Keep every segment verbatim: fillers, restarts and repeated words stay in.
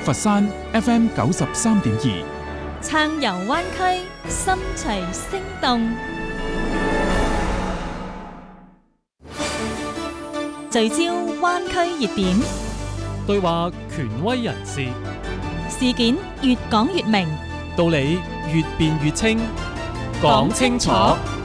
佛山 F M 九十三點二， 撐遊灣區，心隨聲動，聚焦灣區熱點， 對話權威人士， 事件越講越明， 道理越辯越清，講清楚，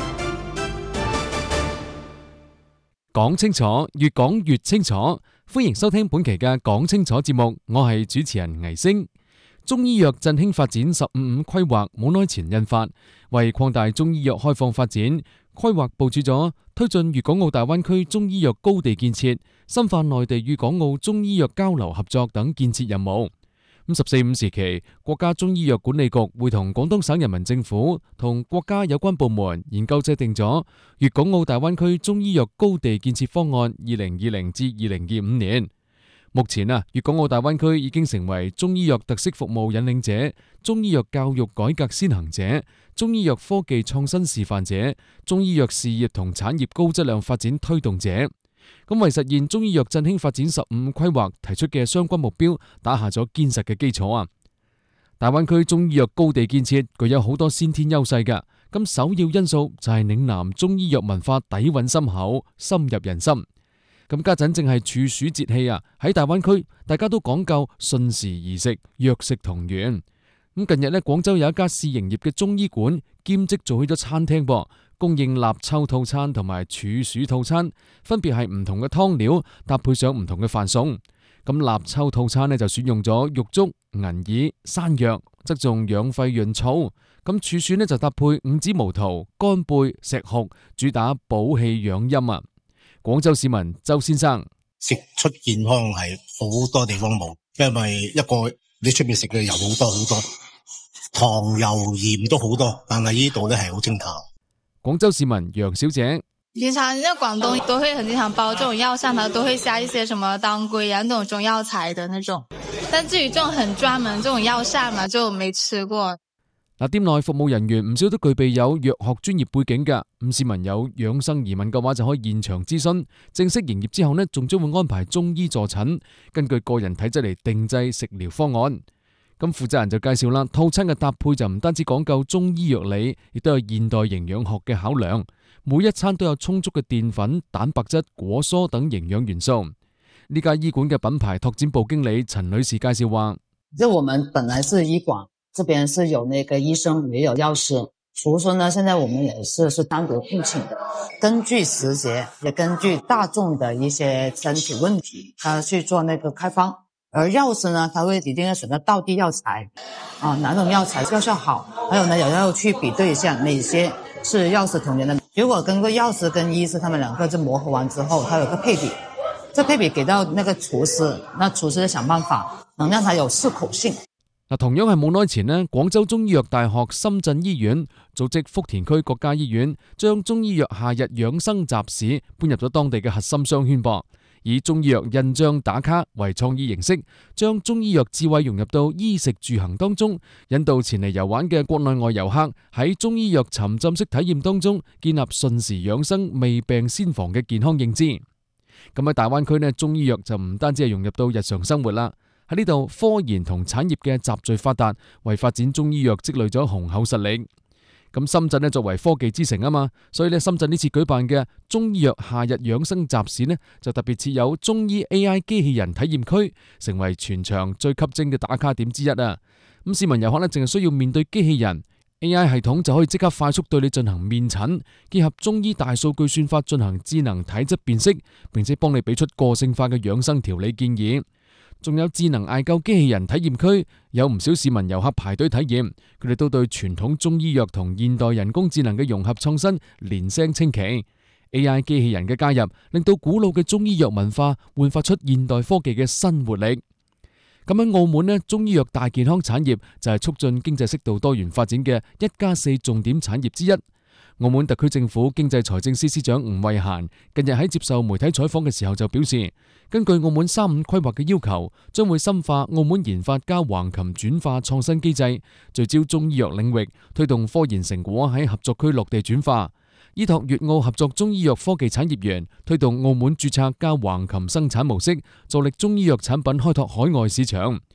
講清楚，越講越清楚。歡迎收聽本期嘅講清楚節目，我係主持人倪星。中醫藥振興發展十五五規劃冇耐前印發，為擴大中醫藥開放發展，規劃部署咗推進粵港澳大灣區中醫藥高地建設、深化內地與港澳中醫藥交流合作等建設任務。咁十四五時期，國家中醫藥管理局會同廣東省人民政府同國家有關部門研究制定咗粵港澳大灣區中醫藥高地建設方案二零二零至二零二五年。目前啊，粵港澳大灣區已經成為中醫藥特色服務引領者、中醫藥教育改革先行者、中醫藥科技創新示範者、中醫藥事業同產業高質量發展推動者。咁為實現中醫藥振興發展十五五規劃提出嘅相關目標，打下咗堅實嘅基礎啊！大灣區中醫藥高地建設具有好多先天優勢嘅，咁首要因素就係嶺南中醫藥文化底蘊深厚，深入人心。咁家陣正係處暑節氣啊，喺大灣區大家都講究順時宜食，藥食同源。咁近日呢，廣州有一家試營業嘅中醫館兼職做起咗餐廳噃，供應立秋套餐同埋處暑套餐，分別係唔同嘅湯料搭配上唔同嘅飯餸。咁立秋套餐呢就選用咗玉竹、銀耳、山藥，側重養肺潤燥。咁處暑呢就搭配五子毛桃、乾貝、石斛，主打補氣養陰啊！廣州市民周先生， 食出健康係好多地方冇，因為一個你出面食嘅油好多好多，糖油鹽都好多，但係呢度咧係好清淡。 廣州市民楊小姐， 平常在廣東都會很經常包這種藥膳的，都會加一些什麼當歸啊那種中藥材的那種，但至於這種很專門這種藥膳嘛，就沒吃過。 嗱，店內服務人員唔少都具備有藥學專業背景㗎，咁市民有養生疑問嘅話就可以現場諮詢。正式營業之後呢，仲將會安排中醫助診，根據個人體質嚟定製食療方案。咁負責人就介紹啦，套餐嘅搭配就唔單止講究中醫藥理，亦都有現代營養學嘅考量。每一餐都有充足嘅澱粉、蛋白質、果蔬等營養元素。呢家醫館嘅品牌拓展部經理陳女士介紹話： 就我們本來是醫館，這邊是有那個醫生，也有藥師。廚師呢，現在我們也是是單獨聘請的，根據時節，也根據大眾的一些身體問題，他去做那個開方。而藥師呢，他會一定要選擇道地藥材，啊，哪種藥材藥效好，還有呢，也要去比對一下哪些是藥師同源的。如果跟個藥師跟醫師他們兩個就磨合完之後，他有個配比，這配比給到那個廚師，那廚師想辦法能讓他有適口性。 同樣係冇耐前呢，廣州中醫藥大學深圳醫院組織福田區國家醫院將中醫藥夏日養生集市搬入咗當地嘅核心商圈噃，以中醫藥印章打卡為創意形式，將中醫藥智慧融入到衣食住行當中，引導前嚟遊玩嘅國內外遊客喺中醫藥沉浸式體驗當中建立順時養生、未病先防嘅健康認知。咁喺大灣區呢，中醫藥就唔單止係融入到日常生活啦。喺呢度，科研同產業嘅集聚發達，為發展中醫藥積累咗雄厚實力。咁深圳呢，作為科技之城啊嘛，所以呢，深圳呢次舉辦嘅中醫藥夏日養生集市呢，就特別設有中醫 A I 機器人體驗區，成為全場最吸睛嘅打卡點之一啊！咁市民遊客呢，淨係需要面對機器人 A I 系統，就可以即刻快速對你進行面診，結合中醫大數據算法進行智能體質辨識，並且幫你俾出個性化嘅養生調理建議。仲有智能艾灸機器人體驗區，有唔少市民遊客排隊體驗，佢哋都對傳統中醫藥同現代人工智能嘅融合創新連聲稱奇。A I 機器人嘅加入，令到古老嘅中醫藥文化煥發出現代科技嘅新活力。咁喺澳門呢，中醫藥大健康產業就係促進經濟適度多元發展嘅一加四重點產業之一。澳門特區政府經濟財政司司長吳惠嫻近日喺接受媒體採訪嘅時候就表示，根據澳門三五規劃嘅要求，將會深化澳門研發加橫琴轉化創新機制，聚焦中醫藥領域，推動科研成果喺合作區落地轉化。依託粵澳合作中醫藥科技產業園，推動澳門註冊加橫琴生產模式，助力中醫藥產品開拓海外市場。